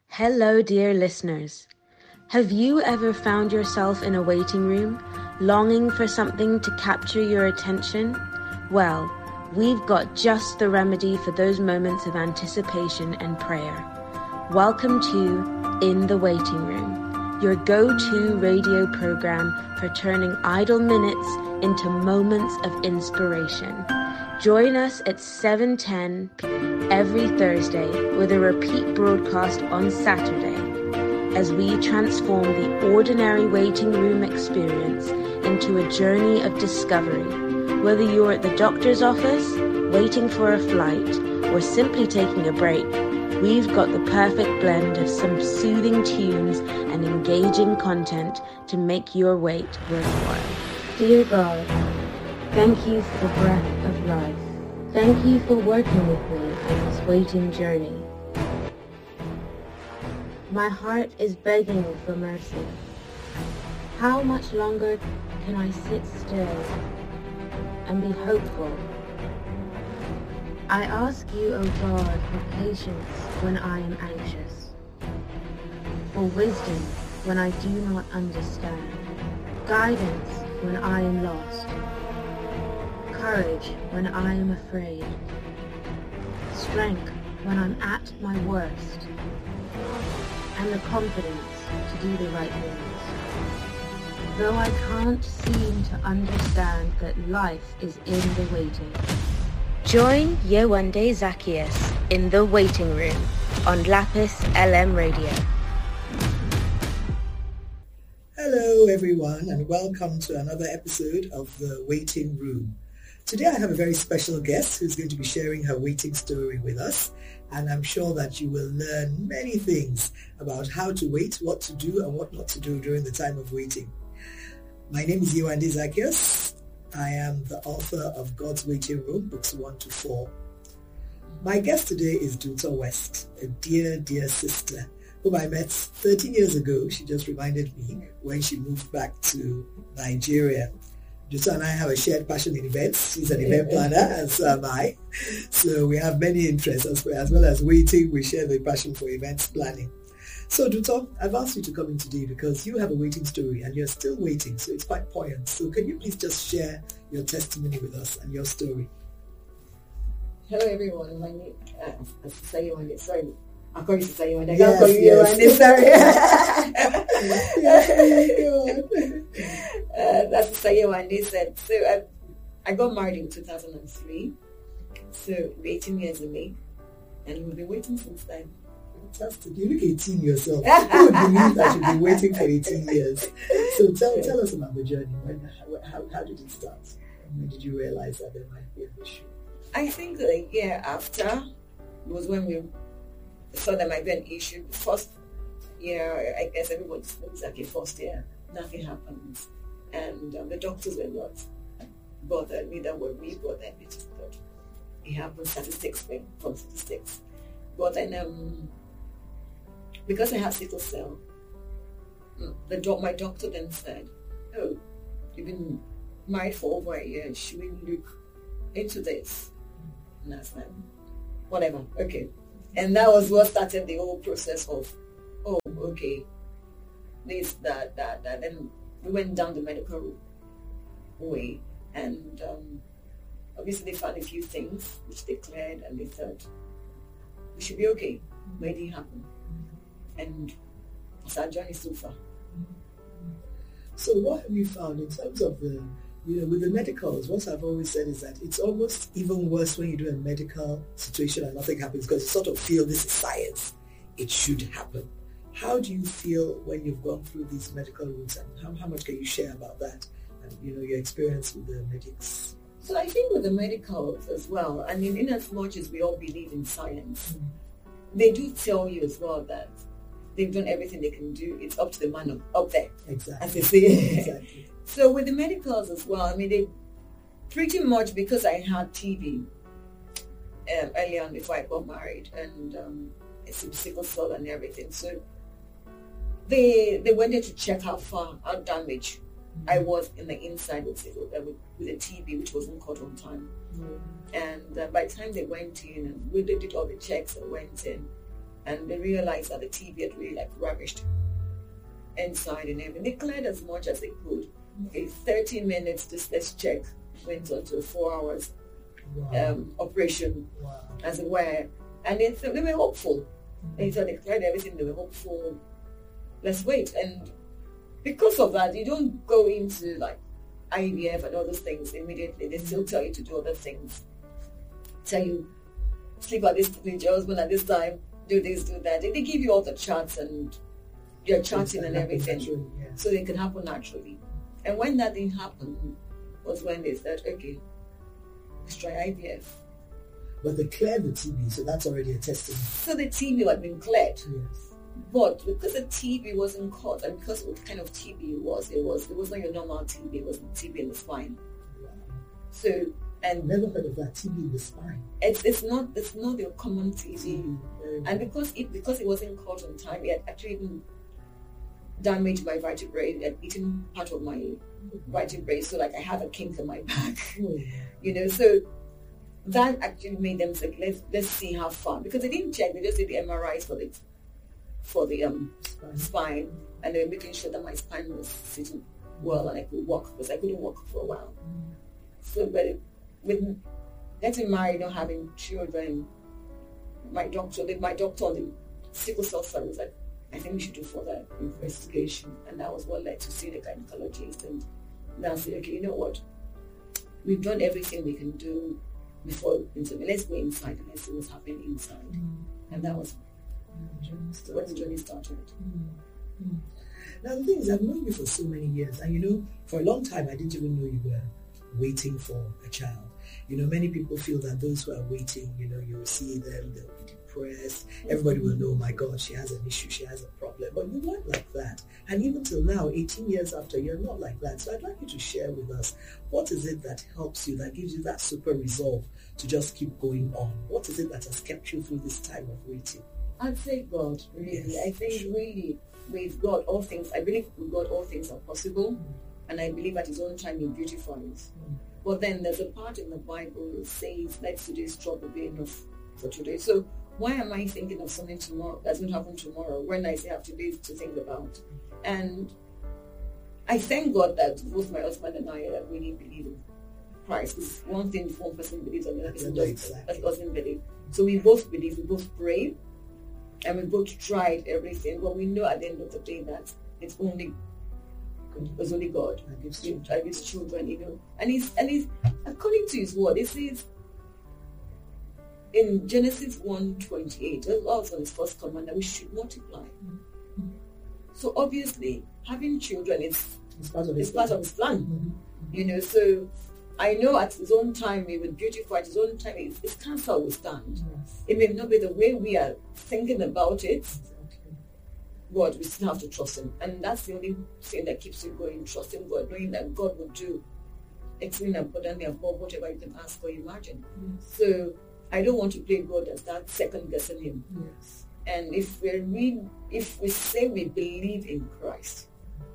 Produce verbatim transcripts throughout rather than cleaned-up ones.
Hello, dear listeners. Have you ever found yourself in a waiting room, longing for something to capture your attention? Well, we've got just the remedy for those moments of anticipation and prayer. Welcome to In the Waiting Room, your go-to radio program for turning idle minutes into moments of inspiration. Join us at seven ten every Thursday with a repeat broadcast on Saturday as we transform the ordinary waiting room experience into a journey of discovery. Whether you're at the doctor's office, waiting for a flight, or simply taking a break, we've got the perfect blend of some soothing tunes and engaging content to make your wait worthwhile. Dear God, thank you for the breath of life. Thank you for working with me on this waiting journey. My heart is begging for mercy. How much longer can I sit still and be hopeful? I ask you, O God, for patience when I am anxious, for wisdom when I do not understand, guidance when I am lost, courage when I am afraid, strength when I'm at my worst, and the confidence to do the right things. Though I can't seem to understand that life is in the waiting. Join Yewande Zacchaeus in the waiting room on Lapis L M Radio. Hello everyone, and welcome to another episode of The Waiting Room. Today I have a very special guest who's going to be sharing her waiting story with us, and I'm sure that you will learn many things about how to wait, what to do and what not to do during the time of waiting. My name is Yewande Zacchaeus. I am the author of God's Waiting Room, books one to four. My guest today is Duto West, a dear, dear sister whom I met thirteen years ago. She just reminded me when she moved back to Nigeria. Duto and I have a shared passion in events. She's an event planner, and so am I. So we have many interests, as well as, well as waiting. We share the passion for events planning. So Duto, I've asked you to come in today because you have a waiting story and you're still waiting, so it's quite poignant. So can you please just share your testimony with us and your story? Hello everyone, my name is uh, Sayewande. Sorry, I'm going to Sayewande. I Yes, can't call you yes. Yewande, sorry. uh, that's Sayewande said. So I, I got married in two thousand three, so eighteen years away, and we've been waiting since then. Fantastic. You look eighteen yourself. Who would believe that you've been waiting for eighteen years? So tell tell us about the journey. When, how, how did it start? When did you realize that there might be an issue? I think the year after was when we saw there might be an issue. First year, I guess everybody looks like a first year. Nothing happens. And um, the doctors were not bothered. Neither were we bothered. They just thought it happened statistics thing from statistics. But then um, because I have sickle cell, the doc, my doctor then said, oh, you've been married for over a year. Should we look into this? And I said, whatever, okay. And that was what started the whole process of, oh, okay, this, that, that, that. Then we went down the medical way, and um, obviously they found a few things which they cleared, and they thought we should be okay. But it didn't happen. And it's our journey so far. So what have you found in terms of the, you know, with the medicals? What I've always said is that it's almost even worse when you do a medical situation and nothing happens, because you sort of feel this is science. It should happen. How do you feel when you've gone through these medical routes, and how, how much can you share about that and, you know, your experience with the medics? So I think with the medicals as well, I mean, in as much as we all believe in science, mm. they do tell you as well that they've done everything they can do. It's up to the man up there, exactly, as they say. Exactly. So with the medicals as well, I mean, they pretty much, because I had T B um, early on before I got married, and um, it's sickle cell and everything. So they they wanted to check how far, how damaged mm-hmm. I was in the inside with sickle, uh, with, with the T B, which wasn't caught on time. Mm-hmm. And uh, by the time they went in, and we did all the checks and went in, and they realized that the T B had really like ravished inside and everything. They cleared as much as they could. Okay, thirty minutes, just let's check, went on to a four hours Wow. um, operation, Wow. as it were. And they, they were hopeful. They thought they cleared everything, they were hopeful. Let's wait. And because of that, you don't go into like I V F and all those things immediately. They still tell you to do other things. Tell you, sleep at this with your husband at this time, do this, do that. They, they give you all the charts and your charting and everything. Naturally, yeah. So it can happen naturally. And when that didn't happen was when they said, okay, let's try I V F. But they cleared the T B, so that's already a testimony. So the T B had been cleared. Yes. But because the T B wasn't caught, and because what kind of T B it was, it was it was not your normal T B, it was T B in the spine. Wow. So and Never heard of that. T B in the spine. it's it's not it's not your common T B. T B. Very And well. because it because it wasn't caught on time, it had actually even damaged my vertebrae. It had eaten part of my vertebrae, so like I have a kink in my back. Oh, yeah. You know, so that actually made them say, let's let's see how far, because they didn't check, they just did the M R Is for the for the um Spine. spine, and they were making sure that my spine was sitting well and I could walk, because I couldn't walk for a while. Mm. So but it, with getting married, not having children, my doctor, my doctor on the sickle cell side was like, I think we should do further investigation, and that was what led to see the gynecologist. And now I said, okay, you know what? We've done everything we can do before interview. Let's go inside and let's see what's happening inside. Mm. And that was Mm. when the Journey journey started. Mm. Mm. Now the thing is, I've known you for so many years, and you know, for a long time I didn't even know you were waiting for a child. You know, many people feel that those who are waiting, you know, you will see them, they'll be depressed. Everybody will know, my God, she has an issue, she has a problem. But you weren't like that. And even till now, eighteen years after, you're not like that. So I'd like you to share with us, what is it that helps you, that gives you that super resolve to just keep going on? What is it that has kept you through this time of waiting? I'd say God, really. Yes, I think sure. really with God, all things, I believe with God, all things are possible. Mm. And I believe at his own time he beautifies. Mm. But then there's a part in the Bible that says, let today's trouble be enough for today. So why am I thinking of something tomorrow that's going to happen tomorrow when I say I have today to think about? And I thank God that both my husband and I uh, really believe in Christ. Because one thing if one person believes and the other person doesn't, Exactly. doesn't believe. So we both believe, we both pray, and we both tried everything. But we know at the end of the day that it's only it's only God. That gives He- children. and his children, you know, and he's and he's according to his word. It says in Genesis one twenty-eight, that was on his first command that we should multiply. Mhm. So obviously, having children is It's part of is his part plan. of his plan, Mhm. you know. So I know at his own time he will beautify. At his own time, his, his counsel will stand. Yes. It may not be the way we are thinking about it, Exactly. but we still have to trust him, and that's the only thing that keeps you going. Trusting God, knowing that God will do exceeding abundantly above whatever you can ask or imagine. Yes. So I don't want to play God and start second guessing him. Yes. And if we read, if we say we believe in Christ,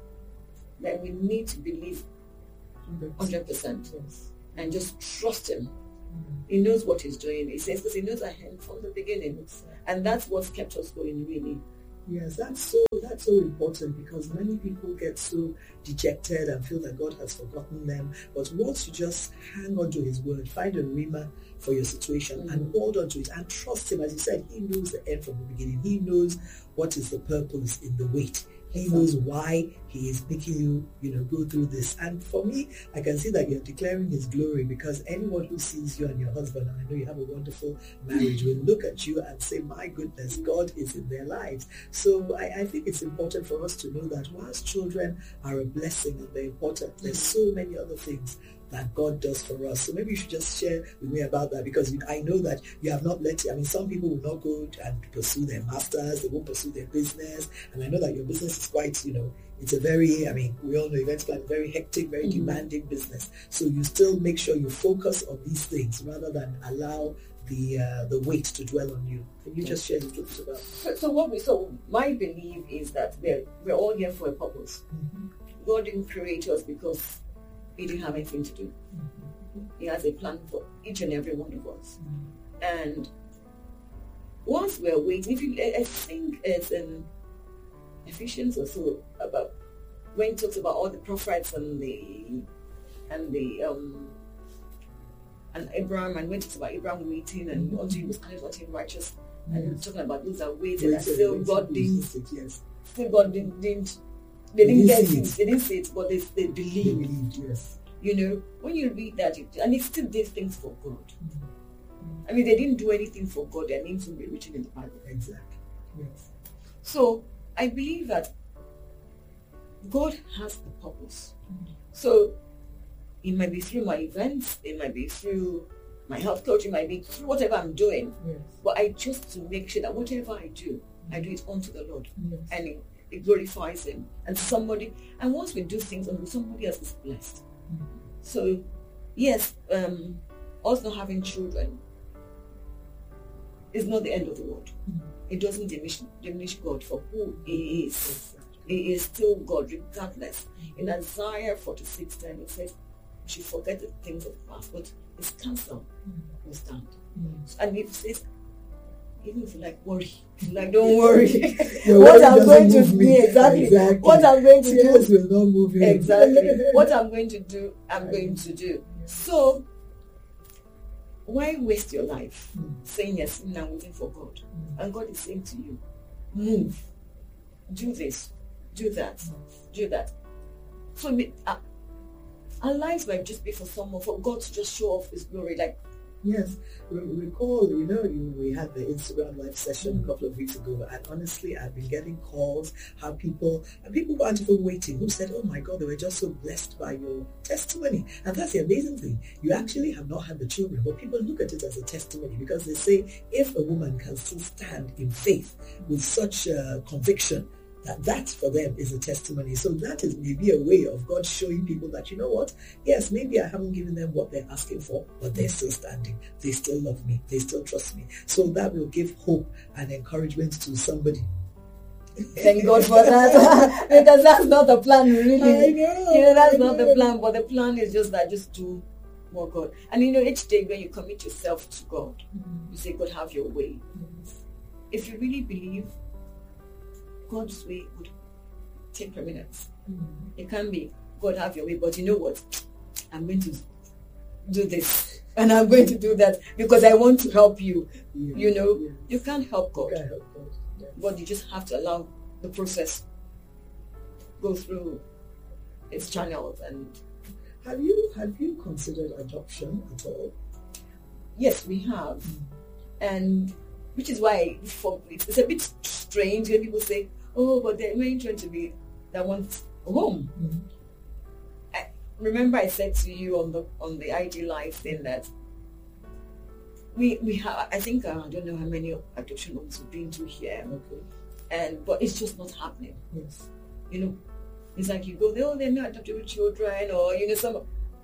then we need to believe one hundred percent Yes. and just trust him. Mm. He knows what he's doing. He says because he knows our hand from the beginning, Exactly. and that's what's kept us going. Really, Yes, that's so that's so important, because many people get so dejected and feel that God has forgotten them. But once you just hang on to his word, find a rhema for your situation Mm-hmm. and hold on to it and trust him. As you said, he knows the end from the beginning. He knows what is the purpose in the wait. He knows why he is making you, you know, go through this. And for me, I can see that you're declaring his glory, because anyone who sees you and your husband, and I know you have a wonderful marriage, will look at you and say, my goodness, God is in their lives. So I, I think it's important for us to know that whilst children are a blessing and they're important, there's so many other things that God does for us. So maybe you should just share with me about that, because you, I know that you have not let, I mean, some people will not go and pursue their masters, they won't pursue their business. And I know that your business is quite, you know, it's a very, I mean, we all know events plan, very hectic, very Mm-hmm. demanding business. So you still make sure you focus on these things rather than allow the uh, the weight to dwell on you. Can you just share a little bit about that? so, so what we so my belief is that we're we're all here for a purpose. Mm-hmm. God didn't create us because he didn't have anything to do. Mm-hmm. He has a plan for each and every one of us. Mm-hmm. And once we're waiting, if you, I think it's in Ephesians or so about when it talks about all the prophets and the and the um and Abraham, and when it talks about Abraham waiting and mm-hmm. until he was counted unto him righteous, yes. and he's talking about those that waited Wait, and still wait, God wait, didn't it, yes. still God didn't, didn't they didn't They get didn't it. see it. They didn't see it, but they they believed. They believed, yes. You know, when you read that, it, and they still did things for God. Mm-hmm. I mean, they didn't do anything for God. Their names will be written in the Bible. Exactly. Yes. So I believe that God has a purpose. Mm-hmm. So it might be through my events, it might be through my health coach, it might be through whatever I'm doing. Yes. But I just to make sure that whatever I do, mm-hmm. I do it unto the Lord. Yes. And it, it glorifies Him. And somebody, and once we do things unto somebody else is blessed. Mm-hmm. So yes, um, us not having children is not the end of the world. Mm-hmm. It doesn't diminish, diminish God for who He is. Exactly. He is still God regardless. Mm-hmm. In Isaiah forty-six ten it says, "You should forget the things of the past, but His counsel mm-hmm. will stand." Mm-hmm. And it says, even if you like worry, if you like don't worry. What I'm going to do exactly. exactly. What I'm going to Tears do will not move you. Exactly. What I'm going to do, I'm going to do. So why waste your life mm. saying yes and I'm waiting for God? Mm. And God is saying to you, move, do this, do that, mm. do that. So uh, our lives might just be for someone, for God to just show off His glory. Like, yes, we recall, you know, you, we had the Instagram live session mm. a couple of weeks ago, and honestly, I've been getting calls, how people, and people who aren't even waiting, who said, oh my God, they were just so blessed by your testimony. And that's the amazing thing. You actually have not had the children, but people look at it as a testimony, because they say, if a woman can still stand in faith with such uh, conviction, that that for them is a testimony. So that is maybe a way of God showing people that, you know what, yes, maybe I haven't given them what they're asking for, but they're still standing. They still love me. They still trust me. So that will give hope and encouragement to somebody. Thank God for that. Because that's not the plan, really. I know. You know, that's I not know. the plan, but the plan is just that, just do more God. And you know, each day when you commit yourself to God, mm-hmm. you say, God, have your way. Mm-hmm. If you really believe, God's way would take preeminence. Mm-hmm. It can be, God, have your way, but you know what? I'm going to do this, and I'm going to do that because I want to help you. Yeah. You know, yeah. You can't help God. You can't help God. Yes. But you just have to allow the process go through its channels. And have you have you considered adoption at all? Yes, we have, mm-hmm. and which is why for, it's a bit strange when people say, oh, but they're going to be that wants a home. Mm-hmm. I, remember I said to you on the on the I G Live thing that we we have, I think, uh, I don't know how many adoption homes we've been to here. Okay. And but it's just not happening. Yes. You know, it's like you go, oh, they're not adoptable children, or you know, some,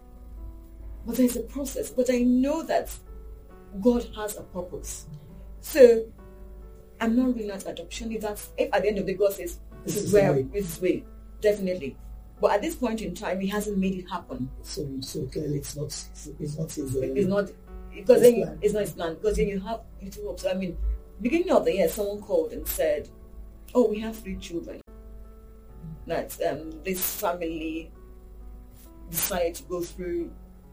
but there's a process. But I know that God has a purpose. So I'm not ruling out adoption. If that's if at the end of the day God says this, this is where way. this is way, definitely. But at this point in time, He hasn't made it happen. So so clearly it's not it's not His. Uh, it's not because then you, it's not His plan. Because then you have little hopes. So, I mean, beginning of the year, someone called and said, "Oh, we have three children. That um, this family decided to go through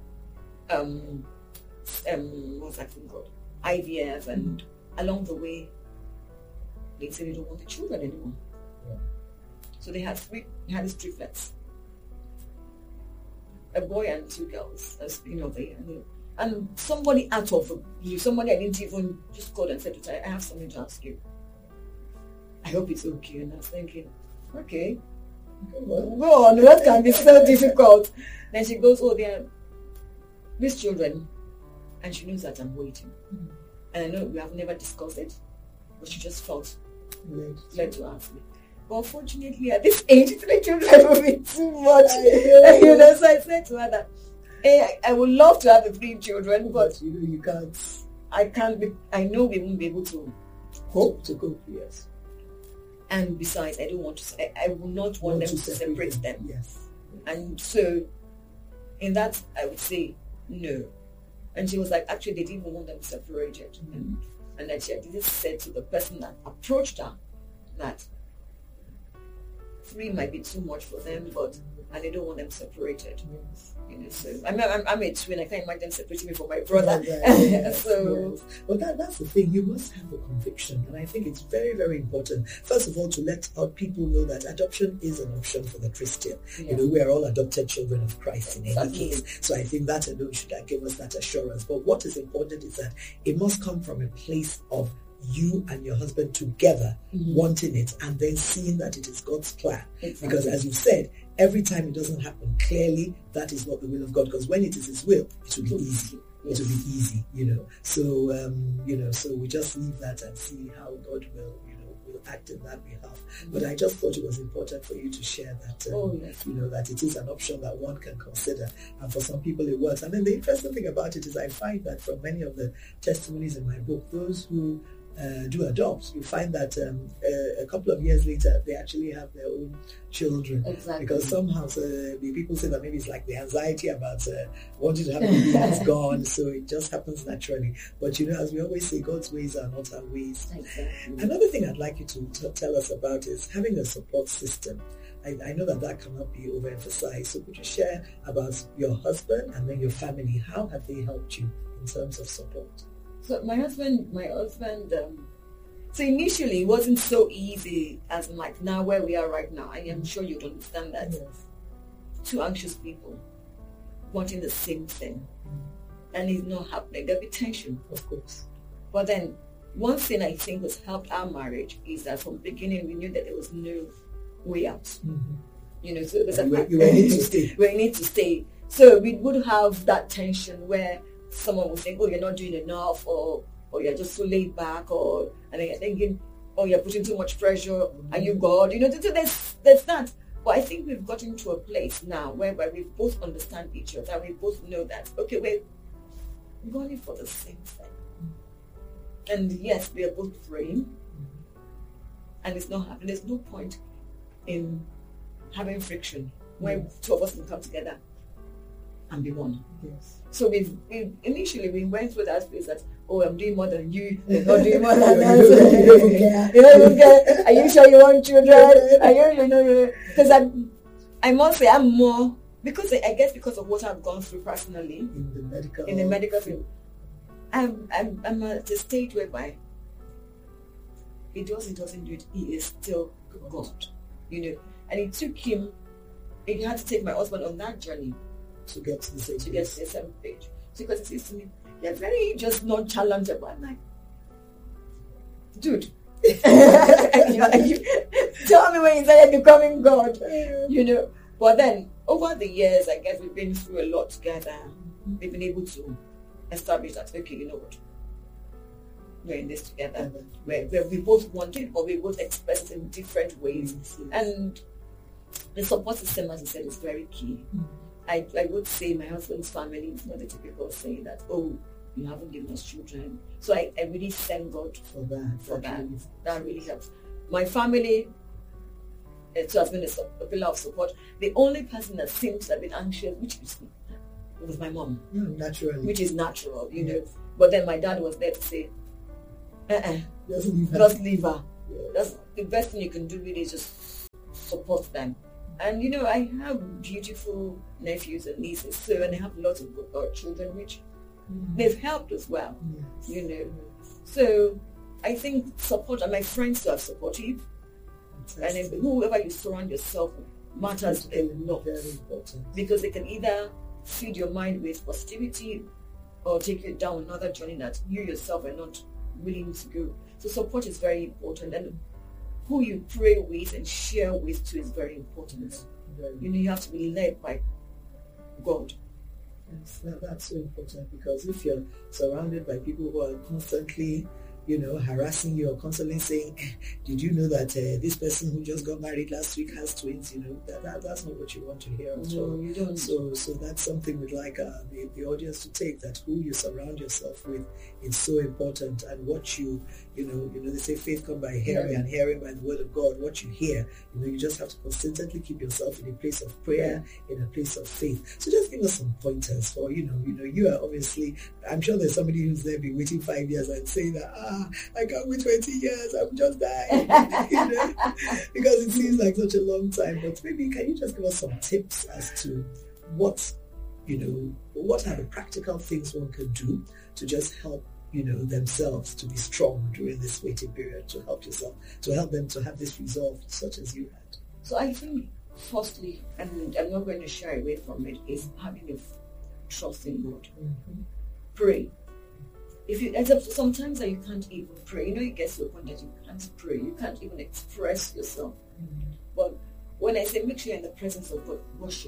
um um what's that thing called I V F and." Along the way, they said they don't want the children anymore. Yeah. So they had three, they had these triplets, a boy and two girls. That's beginning of the year, and somebody out of the blue, somebody I didn't even just called and said to her, "I have something to ask you. I hope it's okay." And I was thinking, okay, go on. That can be so difficult. Then she goes, "Oh, they are these children," and she knows that I'm waiting. Mm-hmm. And I know we have never discussed it, but she just felt led, led to ask me. But unfortunately, at this age, three children will be too much. You know, so I said to her that, hey, I, I would love to have the three children, but, but you know, you can't. I can't. Be, I know we won't be able to cope to cope. Yes. And besides, I don't want to. I, I will not want, want them to separate, separate them. them. Yes. And so, in that, I would say no. And she was like, actually, they didn't even want them separated. Mm-hmm. And And that she had just said to the person that approached her that three might be too much for them, but and they don't want them separated. Yes. You know, so I mean, I'm, I'm a twin. I can't imagine separating me from my brother. Yes, yes, so, yes. Well, that, that's the thing. You must have a conviction, and I think it's very, very important. First of all, to let our people know that adoption is an option for the Christian. Yeah. You know, we are all adopted children of Christ in any exactly. case. So I think that alone should give us that assurance. But what is important is that it must come from a place of you and your husband together mm-hmm. wanting it and then seeing that it is God's plan. Exactly. Because as you said, every time it doesn't happen, clearly that is not the will of God. Because when it is His will, it will be easy. Yes. It will be easy, you know. So, um, you know, so we just leave that and see how God will, you know, will act in that behalf. Mm-hmm. But I just thought it was important for you to share that, um, oh, yes. you know, that it is an option that one can consider. And for some people it works. And then the interesting thing about it is I find that from many of the testimonies in my book, those who Uh, do adopt, you find that um, uh, a couple of years later they actually have their own children. Exactly. Because somehow uh, the people say that maybe it's like the anxiety about uh, wanting to have a baby is gone, so it just happens naturally. But you know, as we always say, God's ways are not our ways. Exactly. Another thing I'd like you to t- tell us about is having a support system. I, I know that that cannot be overemphasized. So could you share about your husband and then your family? How have they helped you in terms of support? So my husband, my husband, um, so initially it wasn't so easy as in like now where we are right now. I am sure you'd understand that. Yes. Two anxious people wanting the same thing. Mm. And it's not happening. There'll be tension. Of course. But then one thing I think has helped our marriage is that from the beginning we knew that there was no way out. Mm-hmm. You know, so it was you, were, you were need to stay. We need to stay. So we would have that tension where someone will think, oh, you're not doing enough, or or you're just so laid back, or and then you're thinking, oh, you're putting too much pressure, mm-hmm. are you God? You know, there's, there's that. But I think we've gotten to a place now where, where we both understand each other, and we both know that, okay, we're running for the same thing. Mm-hmm. And yes, we are both praying, mm-hmm. and it's not happening. There's no point in having friction when mm-hmm. two of us can come together and be one. Yes. So we we initially we went through that space that, oh, I'm doing more than you, you're not doing more than us. You don't care. You don't care. Are you sure you want children? Are you, you know, because I, I must say I'm more, because I guess because of what I've gone through personally in the medical in the medical field, I'm I'm I'm at a stage whereby he does, he doesn't do it, he is still God, you know. And it took him, he had to take my husband on that journey to get to the same to page. get to the same page. So because it says to me, you're very just nonchalant about. I'm like, dude, you, tell me when you started becoming God, you know. But then over the years, I guess we've been through a lot together. We've been able to establish that, okay, you know what, we're in this together. Where, where we both want it, but we both express it in different ways. Mm-hmm. And the support system, as I said, is very key. Mm-hmm. I, I would say my husband's family is not the typical saying that, oh, you haven't given us children. So I, I really thank God for that. For that. Really, that really helps. My family, it has been a, a pillar of support. The only person that seems to have been anxious, which is, was my mom. Mm, naturally. Which is natural, you know. But then my dad was there to say, uh-uh, just leave her. Just leave her. Yeah. That's the best thing you can do really is just support them. And, you know, I have beautiful nephews and nieces, so, and I have lots of uh, children, which mm. they've helped as well, yes. you know. Yes. So I think support, and my friends who are supportive, Fantastic. And whoever you surround yourself with matters a lot. Very important. Because they can either feed your mind with positivity or take you down another journey that you yourself are not willing to go. So support is very important. And who you pray with and share with too is very important. Very you know, you have to be led by God. Yes, that, that's so important, because if you're surrounded by people who are constantly, you know, harassing you or constantly saying, eh, did you know that uh, this person who just got married last week has twins, you know, that, that that's not what you want to hear at no, all. You don't. So so that's something we'd like uh, the, the audience to take, that who you surround yourself with is so important, and what you You know, you know, they say faith comes by hearing, yeah. and hearing by the word of God. What you hear, you know, you just have to consistently keep yourself in a place of prayer, in a place of faith. So just give us some pointers for, you know, you know, you are obviously, I'm sure there's somebody who's there been waiting five years and saying that, ah, I can't wait twenty years, I'm just dying, you know, because it seems like such a long time. But maybe can you just give us some tips as to what, you know, what are the practical things one can do to just help, you know, themselves to be strong during this waiting period, to help yourself, to help them to have this resolve such as you had? So I think, firstly, and I'm not going to shy away from it, is having a trust in God. Mm-hmm. Pray. If you, sometimes that you can't even pray. You know, it gets to a point that you can't pray. You can't even express yourself. Mm-hmm. But when I say make sure you're in the presence of God, worship.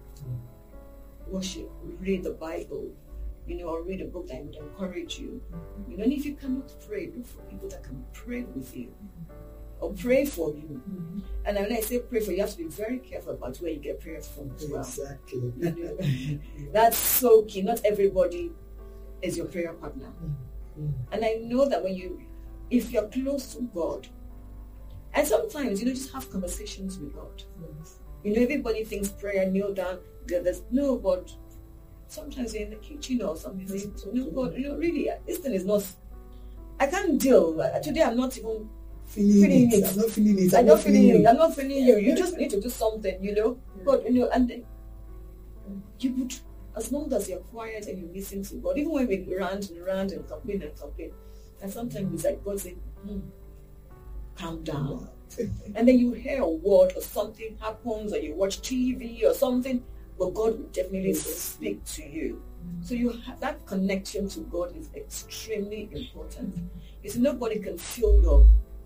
Mm-hmm. Worship. Read the Bible. You know, or read a book that would encourage you. Mm-hmm. You know, and if you cannot pray, look for people that can pray with you. Mm-hmm. Or pray for you. Mm-hmm. And when I say pray for you, you have to be very careful about where you get prayers from as well. Exactly. You know, yeah. That's so key. Not everybody is your prayer partner. Mm-hmm. And I know that when you, if you're close to God, and sometimes, you know, just have conversations with God. Yes. You know, everybody thinks prayer, kneel down, there's no God. Sometimes you're in the kitchen or something. You know, God, you know, really, this thing is not, I can't deal. Today I'm not even feeling, feeling it. it. I'm not feeling it. I'm, I'm not feeling you. I'm not feeling you. You just need to do something, you know. Yeah. God, you know, and then you would, as long as you're quiet and you listen to God, even when we rant and rant and complain and complain, and sometimes it's like God saying, hmm, calm down. And then you hear a word or something happens, or you watch T V or something, but God will definitely speak to you. So you have that connection to God is extremely important. You see, nobody can feel your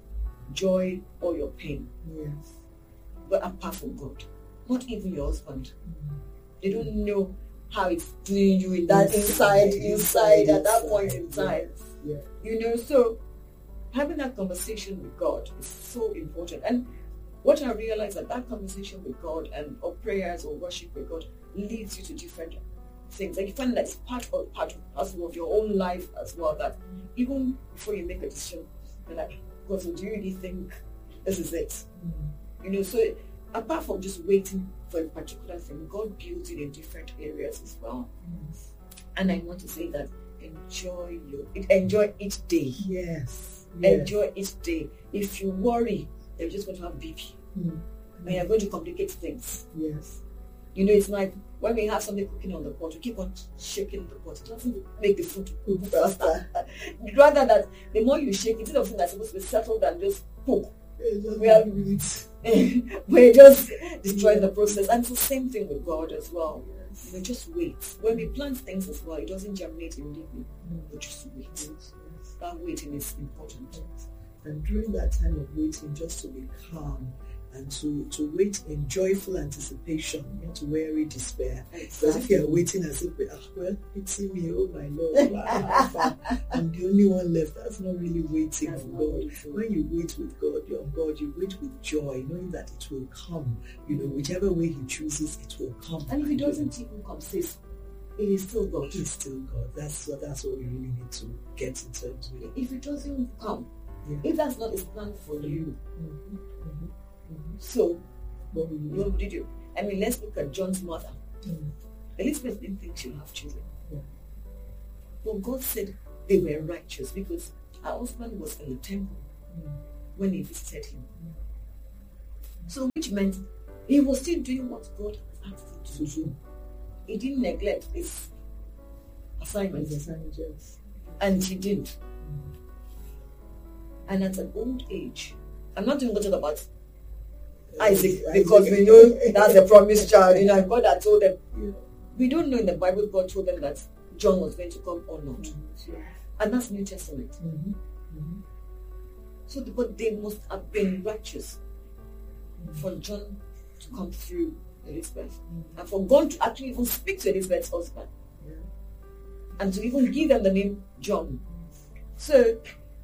joy or your pain, yes, but apart from God, not even your husband. Mm-hmm. They don't know how it's doing you in that yes. inside, inside, inside, at that point in time. Yeah. You know, so having that conversation with God is so important. And what I realized that that conversation with God and or prayers or worship with God leads you to different things. Like you find that it's part of part of your own life as well. That even before you make a decision, you're like, God, so do you really think this is it? Mm-hmm. You know, so apart from just waiting for a particular thing, God builds it in different areas as well. Mm-hmm. And I want to say that enjoy your enjoy each day. Yes. Enjoy yes. each day. If you worry, you're just going to have B P. Mm-hmm. And you're going to complicate things. Yes. You know, it's like when we have something cooking on the pot, we keep on shaking the pot. It doesn't make the food cook faster. Rather that the more you shake, instead of something that's supposed to be settled and just cook, we are, we're just destroying the process. And it's the same thing with God as well. Yes. You know, just wait. When we plant things as well, it doesn't germinate immediately. Mm. But just wait. Yes. Yes. That waiting is important. Yes. And during that time of waiting, just to be calm and to, to wait in joyful anticipation, not weary despair. Exactly. Because if you're waiting as if, ah, well, pity me, oh my Lord, I'm the only one left, that's not really waiting that's on God. Waiting. When you wait with God, you're on God, you wait with joy, knowing that it will come. You know, whichever way He chooses, it will come. And if He doesn't even come, says, it is still God. It is still God. That's what, that's what we really need to get in terms of. If it doesn't come, yeah. if that's not His plan for you, mm-hmm. Mm-hmm. Mm-hmm. so what will you do? What would you do? I mean, let's look at John's mother. Mm. Elizabeth didn't think she'll have children. Yeah. But God said they were righteous because her husband was in the temple mm. when He visited him. Mm. So which meant he was still doing what God asked him to do. He didn't neglect his assignment. His assignment, yes. And he didn't. Mm. And at an old age, I'm not even going to talk about Isaac, because Isaac. we know that's the promised child. You know, God had told them. Yeah. We don't know in the Bible God told them that John was going to come or not. Mm-hmm. Yeah. And that's New Testament. Mm-hmm. Mm-hmm. So, but they must have been righteous mm-hmm. for John to come through Elizabeth. Mm-hmm. And for God to actually even speak to Elizabeth's husband. Yeah. And to even give them the name John. Mm-hmm. So,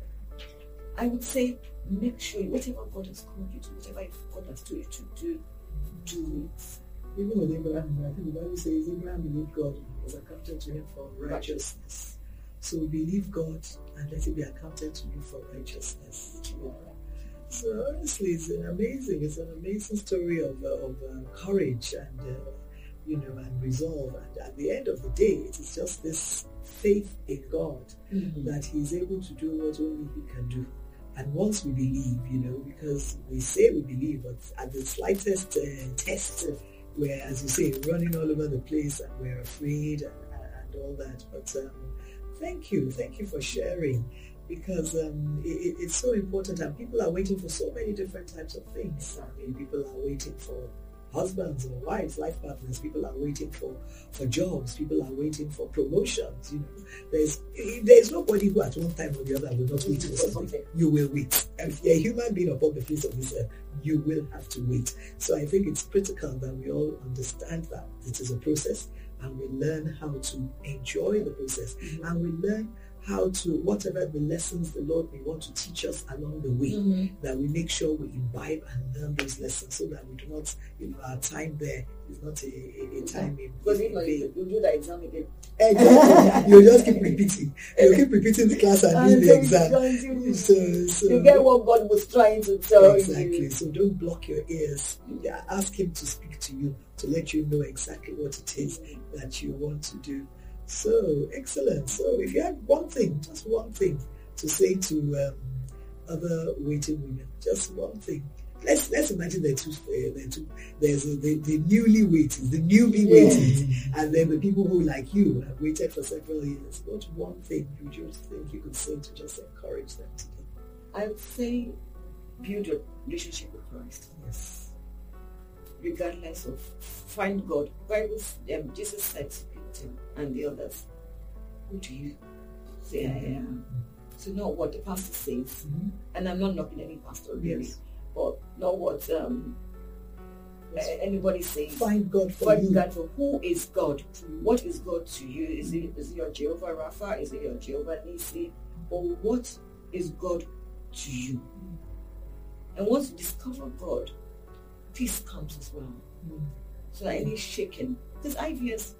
I would say, make sure whatever God has called you to, whatever God has told you to do, do it. Even with Abraham, I think the Bible says Abraham believed God was accounted to him for righteousness. So believe God and let it be accounted to you for righteousness. Yeah. So honestly, it's an amazing, it's an amazing story of, uh, of uh, courage and, uh, you know, and resolve. And at the end of the day, it is just this faith in God mm-hmm. that he is able to do what only he can do. And once we believe, you know, because we say we believe, but at the slightest uh, test, we're, as you say, running all over the place and we're afraid and, and all that. But um, thank you. Thank you for sharing, because um, it, it's so important, and people are waiting for so many different types of things. I mean, people are waiting for husbands or wives, life partners. People are waiting for, for jobs. People are waiting for promotions. You know, there's there's nobody who at one time or the other will not wait for something. You will wait. If you're a human being upon the face of this earth, you will have to wait. So I think it's critical that we all understand that it is a process, and we learn how to enjoy the process, mm-hmm. and we learn how to, whatever the lessons the Lord may want to teach us along the way, mm-hmm. that we make sure we imbibe and learn those lessons, so that we do not, you know, our time there is not a, a, a time in Because you know, you, you do that exam again. Exactly. You just keep repeating. You keep repeating the class and doing the exam. You, so, so, you get what God was trying to tell exactly. you. Exactly. So don't block your ears. Ask him to speak to you, to let you know exactly what it is that you want to do. So, excellent. So, if you had one thing, just one thing to say to um, other waiting women, just one thing. Let's let's imagine there are two. Uh, there are two there's a, the, the newly waiting, the newbie waiting, yeah. and then the people who, like you, have waited for several years. What one thing you just think you could say to just encourage them to do? I would say build a relationship with Christ. Yes. Regardless of, find God. Bible, um, Jesus said to Peter and the others, who do you say I am? So not what the pastor says, mm-hmm. and I'm not knocking any pastor really, yes. but not what um, yes. anybody says. Find God for Find you. God for who is God? What is God to you? Is it is it your Jehovah Rapha? Is it your Jehovah Nissi? Or what is God to you? And once you discover God, peace comes as well. Mm. So that any shaking, because I V S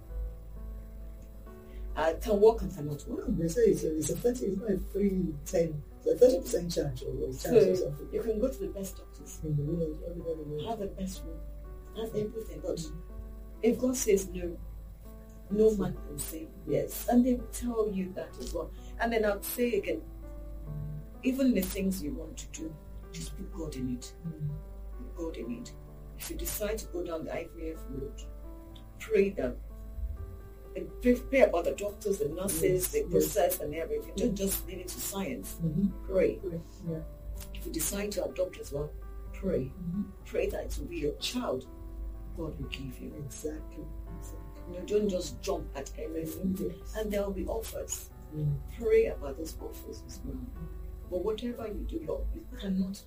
uh, can work and cannot work. Well, they say it's a, it's a thirty, it's not a three, ten, it's a thirty percent chance or chance so or something. You can go to the best doctors in the world, all over the world. Have the best room, have everything. But mm. if God says no, no man can say yes, and they will tell you that as well. And then I'll say again, even the things you want to do, just put God in it. Mm. God in it. If you decide to go down the I V F road, pray that and pray, pray about the doctors, the nurses, yes, the process yes. and everything. Don't just leave it to science. Mm-hmm. Pray. Yeah. If you decide to adopt as well, pray. Mm-hmm. Pray that it will be your child. God will give you. Exactly. exactly. You know, don't just jump at everything. Yes. And there will be offers. Mm. Pray about those offers as well. But whatever you do, Lord, you cannot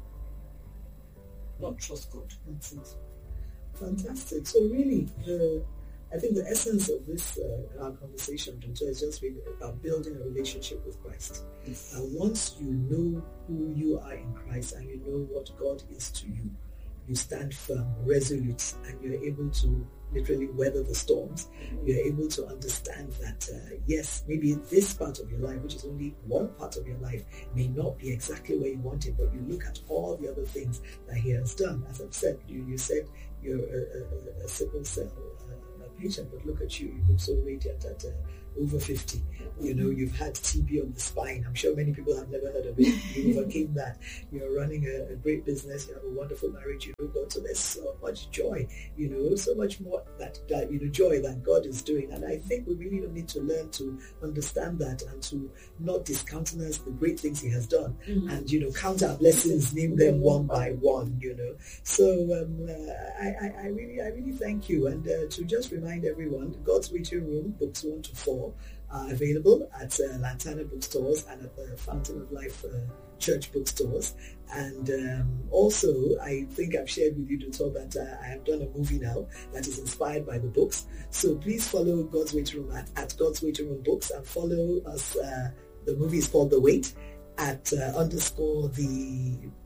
not trust God. That's it. Fantastic. So really, the I think the essence of this uh, our conversation, Doctor, is just really about building a relationship with Christ. Yes. And once you know who you are in Christ and you know what God is to you, you stand firm, resolute, and you're able to literally weather the storms. Mm-hmm. You're able to understand that, uh, yes, maybe this part of your life, which is only one part of your life, may not be exactly where you want it, but you look at all the other things that he has done. As I've said, you, you said you're a, a, a sickle cell uh, patient, but look at you, you look so radiant at uh, over fifty. You know, you've had T B on the spine. I'm sure many people have never heard of it. You overcame that. You're running a, a great business. You have a wonderful marriage. You know God. So there's so much joy, you know, so much more that, that, you know, joy that God is doing. And I think we really don't need to learn to understand that and to not discountenance the great things he has done. Mm-hmm. And, you know, count our blessings, name them one by one, you know. So um, uh, I, I, I really, I really thank you. And uh, to just remind everyone, God's Waiting Room, books one to four, are available at uh, Lantana bookstores and at the Fountain of Life uh, church bookstores. And um, also, I think I've shared with you, Doctor, that uh, I have done a movie now that is inspired by the books. So please follow God's Waiting Room at, at God's Waiting Room Books, and follow us. Uh, the movie is called The Wait at uh, underscore the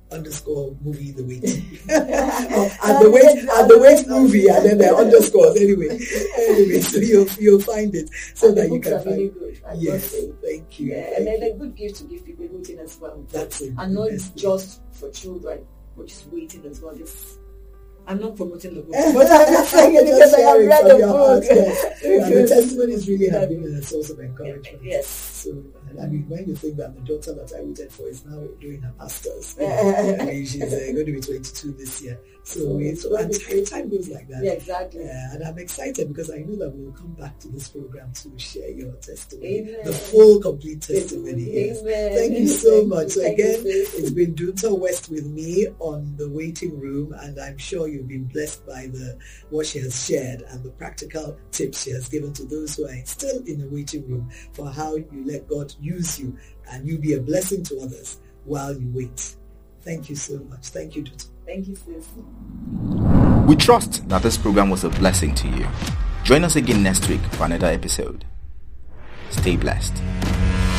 underscore movie the wait. and the wait and the wait movie and then the underscores anyway. Anyway, so you'll you'll find it so and that you can are find really it. good. I Yes, thank you. Yeah, thank and then you. a good gift to give people waiting as well. That's it. And not Yes. just for children, but just waiting as well. Just I'm not promoting the book, but I'm just saying it because I have sharing read from the your book. heart, yes. And the testimonies really have been a source of encouragement. Yes. So, and I mean, when you think that the daughter that I waited for is now doing her masters, Yeah. I mean, she's uh, going to be twenty-two this year. So, it's, so and time, time goes like that. Yeah, exactly. Yeah, and I'm excited because I know that we'll come back to this program to share your testimony, Amen. the full, complete testimony. Yes. Amen. Thank you so Thank much. you. So Thank you, again, sis. it's been Dunta West with me on the waiting room, and I'm sure you've been blessed by the what she has shared and the practical tips she has given to those who are still in the waiting room for how you let God use you and you be a blessing to others while you wait. Thank you so much. Thank you, Dunta. Thank you, sis. We trust that this program was a blessing to you. Join us again next week for another episode. Stay blessed.